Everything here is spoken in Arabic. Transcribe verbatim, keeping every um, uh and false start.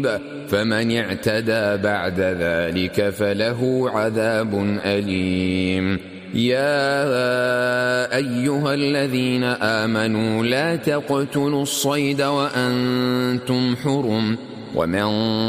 فمن اعتدى بعد ذلك فله عذاب أليم. يا أيها الذين آمنوا لا تقتلوا الصيد وأنتم حرم، ومن